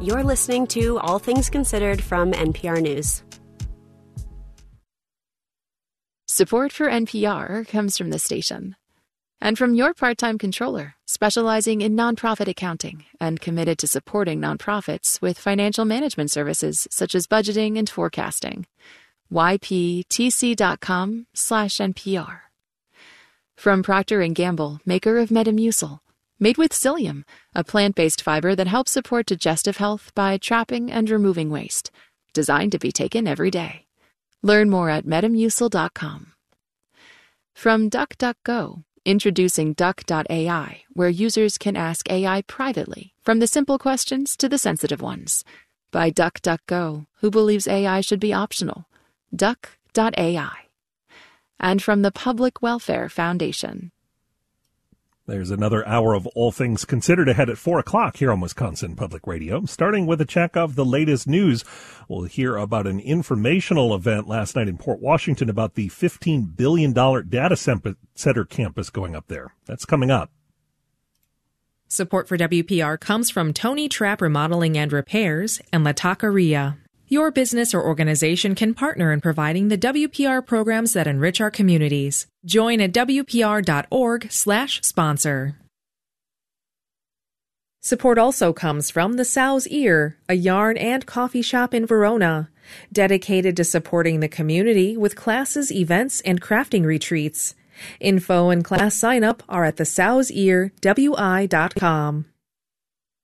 You're listening to All Things Considered from NPR News. Support for NPR comes from the station and from your part-time controller, specializing in nonprofit accounting and committed to supporting nonprofits with financial management services such as budgeting and forecasting. yptc.com/NPR. From Procter & Gamble, maker of Metamucil, made with psyllium, a plant-based fiber that helps support digestive health by trapping and removing waste, designed to be taken every day. Learn more at metamucil.com. From DuckDuckGo, introducing Duck.ai, where users can ask AI privately, from the simple questions to the sensitive ones. By DuckDuckGo, who believes AI should be optional. Duck.ai. And from the Public Welfare Foundation. There's another hour of All Things Considered ahead at 4 o'clock here on Wisconsin Public Radio. Starting with a check of the latest news, we'll hear about an informational event last night in Port Washington about the $15 billion data center campus going up there. That's coming up. Support for WPR comes from Tony Trapp Remodeling and Repairs and La Taqueria. Your business or organization can partner in providing the WPR programs that enrich our communities. Join at WPR.org/sponsor. Support also comes from the Sow's Ear, a yarn and coffee shop in Verona, dedicated to supporting the community with classes, events, and crafting retreats. Info and class sign-up are at thesowsearwi.com.